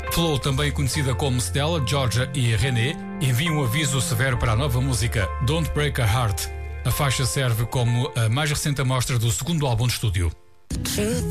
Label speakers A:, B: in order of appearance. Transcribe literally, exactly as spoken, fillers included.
A: Flo, também conhecida como Stella, Georgia e René, envia um aviso severo para a nova música Don't Break a Heart. A faixa serve como a mais recente amostra do segundo álbum de estúdio.